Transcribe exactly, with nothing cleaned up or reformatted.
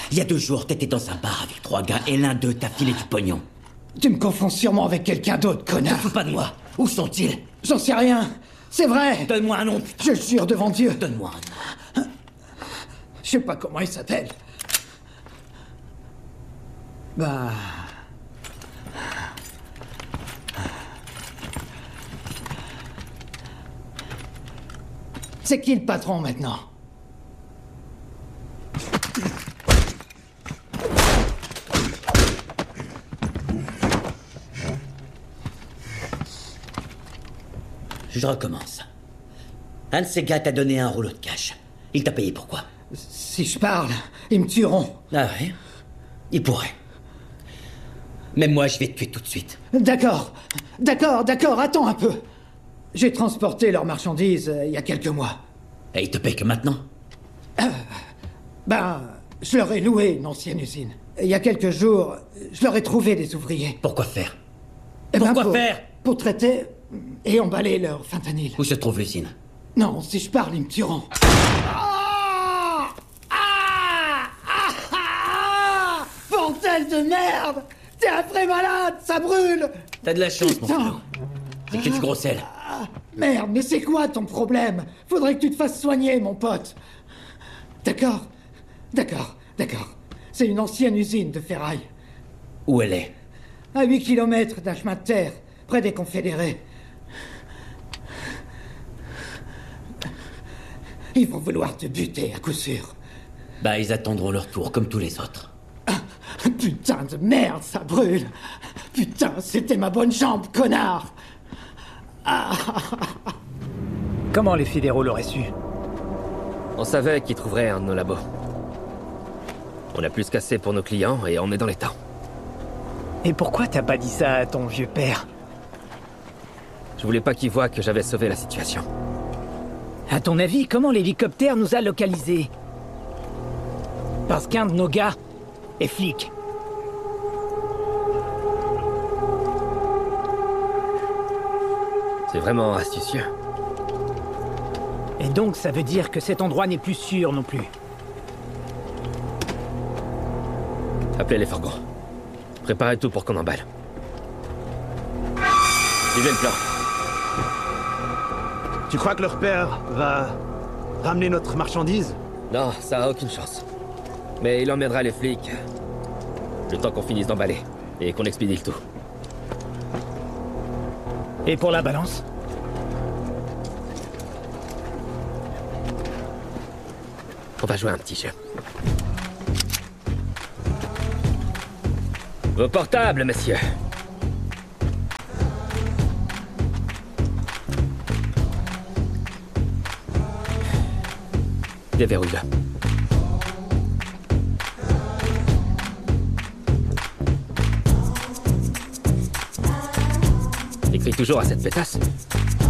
Il y a deux jours, t'étais dans un bar avec trois gars et l'un d'eux t'a filé du pognon. Tu me confonds sûrement avec quelqu'un d'autre, Ne connard. te fous pas de moi. Où sont-ils? J'en sais rien. C'est vrai. Donne-moi un nom, putain. Je jure devant Dieu. Donne-moi un nom. Je sais pas comment il s'appelle. Bah... C'est qui le patron maintenant? Je recommence. Un de ces gars t'a donné un rouleau de cash. Il t'a payé pourquoi? Si je parle, ils me tueront. Ah ouais? Il pourrait. Même moi, je vais te tuer tout de suite. D'accord, d'accord, d'accord, attends un peu. J'ai transporté leurs marchandises euh, il y a quelques mois. Et il te paye que maintenant? Ben, je leur ai loué une ancienne usine. Il y a quelques jours, je leur ai trouvé des ouvriers. Pourquoi faire? Eh ben, Pourquoi pour- faire? Pour traiter et emballer leur fentanyl. Où se trouve l'usine? Non, si je parle, ils me tueront. Ah ah ah ah Bordel de merde! T'es un vrai malade, ça brûle! T'as de la chance, mon Putain. frérot. C'est que du gros sel. Merde, mais c'est quoi ton problème? Faudrait que tu te fasses soigner, mon pote. D'accord, d'accord, d'accord. C'est une ancienne usine de ferraille. Où elle est? À huit kilomètres d'un chemin de terre, près des Confédérés. Ils vont vouloir te buter, à coup sûr. Bah, ils attendront leur tour, comme tous les autres. Putain de merde, ça brûle. Putain, c'était ma bonne jambe, connard. Comment les fédéraux l'auraient su? On savait qu'ils trouveraient un de nos labos. On a plus qu'assez pour nos clients et on est dans les temps. Et pourquoi t'as pas dit ça à ton vieux père? Je voulais pas qu'ils voient que j'avais sauvé la situation. À ton avis, comment l'hélicoptère nous a localisés? Parce qu'un de nos gars est flic. C'est vraiment astucieux. Et donc ça veut dire que cet endroit n'est plus sûr non plus. Appelez les fourgons. Préparez tout pour qu'on emballe. Suivez le plan. Tu crois que leur père va ramener notre marchandise? Non, ça a aucune chance. Mais il emmènera les flics. Le temps qu'on finisse d'emballer. Et qu'on expédie le tout. Et pour la balance? On va jouer un petit jeu. Vos portables, messieurs. Déverrouille-le. Écris toujours à cette pétasse.